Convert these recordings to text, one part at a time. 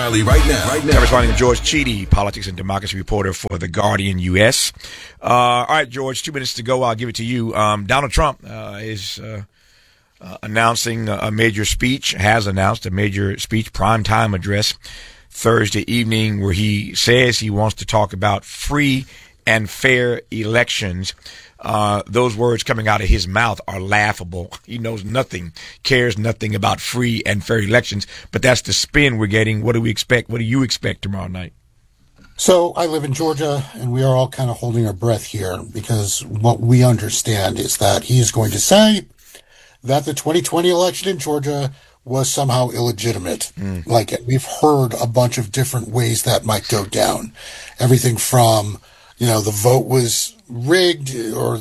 Riley right now. I'm responding to George Chidi, politics and democracy reporter for The Guardian U.S. All right, George, 2 minutes to go. I'll give it to you. Donald Trump is announcing a major speech, has announced a major speech, primetime address Thursday evening, where he says he wants to talk about free and fair elections. Those words coming out of his mouth are laughable. He knows nothing, cares nothing about free and fair elections, but that's the spin we're getting. What do we expect? What do you expect tomorrow night? So I live in Georgia, and we are all kind of holding our breath here, because what we understand is that he is going to say that the 2020 election in Georgia was somehow illegitimate. Like, we've heard a bunch of different ways that might go down. Everything from, the vote was rigged, or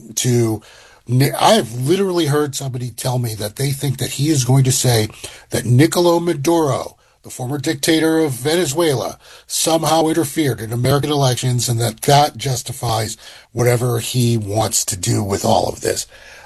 I've literally heard somebody tell me that they think that he is going to say that Nicolás Maduro, the former dictator of Venezuela, somehow interfered in American elections, and that justifies whatever he wants to do with all of this.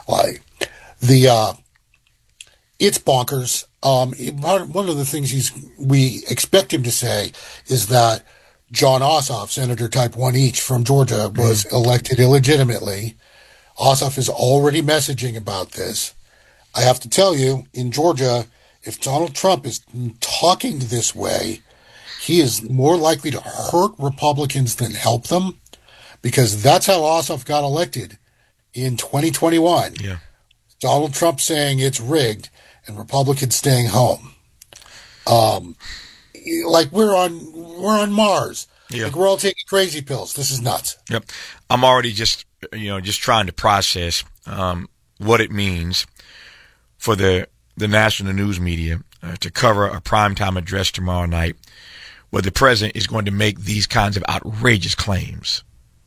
It's bonkers. One of the things we expect him to say is that Jon Ossoff, Senator Type 1 each from Georgia, was elected illegitimately. Ossoff is already messaging about this. I have to tell you, in Georgia, if Donald Trump is talking this way, he is more likely to hurt Republicans than help them, because that's how Ossoff got elected in 2021. Yeah. Donald Trump saying it's rigged and Republicans staying home. We're on Mars. Yeah. We're all taking crazy pills. This is nuts. Yep. I'm already just trying to process what it means for the national news media to cover a primetime address tomorrow night where the president is going to make these kinds of outrageous claims.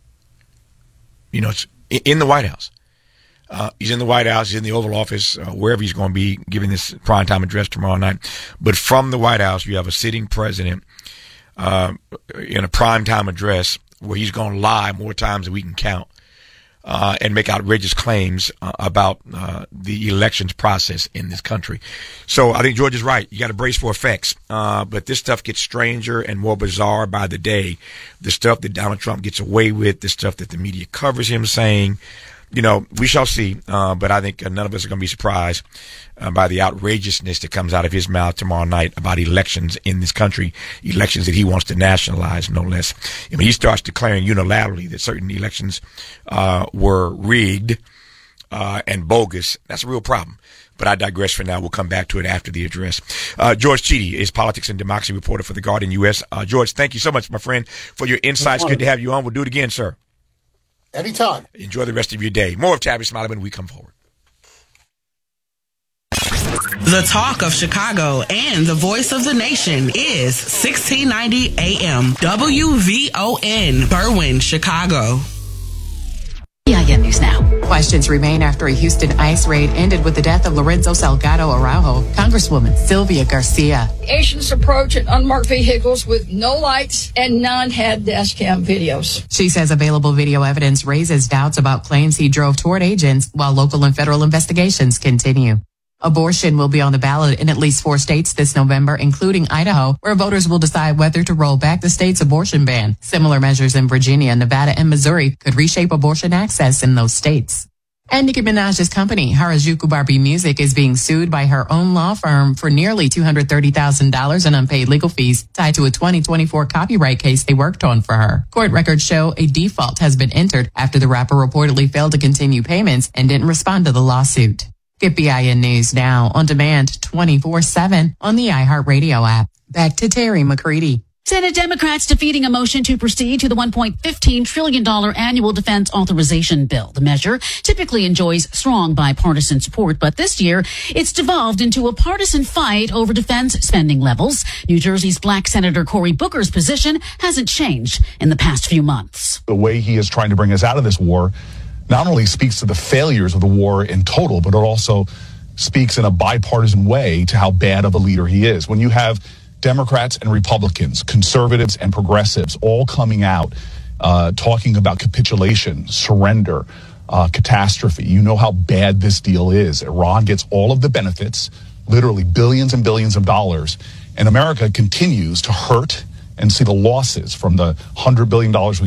It's in the White House. He's in the White House, he's in the Oval Office, wherever he's going to be giving this primetime address tomorrow night. But from the White House, you have a sitting president in a primetime address where he's going to lie more times than we can count and make outrageous claims about the elections process in this country. So I think George is right. You got to brace for effects. But this stuff gets stranger and more bizarre by the day. The stuff that Donald Trump gets away with, the stuff that the media covers him saying. We shall see, but I think none of us are going to be surprised by the outrageousness that comes out of his mouth tomorrow night about elections in this country, elections that he wants to nationalize, no less. He starts declaring unilaterally that certain elections were rigged and bogus. That's a real problem. But I digress for now. We'll come back to it after the address. George Chidi is politics and democracy reporter for The Guardian U.S. George, thank you so much, my friend, for your insights. Good to have you on. We'll do it again, sir. Anytime. Enjoy the rest of your day. More of Tabby Smiley when we come forward. The talk of Chicago and the voice of the nation is 1690 AM WVON, Berwyn, Chicago. PIN News Now. Questions remain after a Houston ICE raid ended with the death of Lorenzo Salgado Araujo. Congresswoman Sylvia Garcia. Asians approach in unmarked vehicles with no lights, and none had dash cam videos. She says available video evidence raises doubts about claims he drove toward agents while local and federal investigations continue. Abortion will be on the ballot in at least 4 states this November, including Idaho, where voters will decide whether to roll back the state's abortion ban. Similar measures in Virginia, Nevada, and Missouri could reshape abortion access in those states. And Nicki Minaj's company, Harajuku Barbie Music, is being sued by her own law firm for nearly $230,000 in unpaid legal fees tied to a 2024 copyright case they worked on for her. Court records show a default has been entered after the rapper reportedly failed to continue payments and didn't respond to the lawsuit. Get BIN News Now on demand 24/7 on the iHeartRadio app. Back to Terry McCready. Senate Democrats defeating a motion to proceed to the $1.15 trillion annual defense authorization bill. The measure typically enjoys strong bipartisan support, but this year it's devolved into a partisan fight over defense spending levels. New Jersey's Black Senator Cory Booker's position hasn't changed in the past few months. The way he is trying to bring us out of this war not only speaks to the failures of the war in total, but it also speaks in a bipartisan way to how bad of a leader he is. When you have Democrats and Republicans, conservatives and progressives all coming out talking about capitulation, surrender, catastrophe, you know how bad this deal is. Iran gets all of the benefits, literally billions and billions of dollars, And America continues to hurt and see the losses from the $100 billion we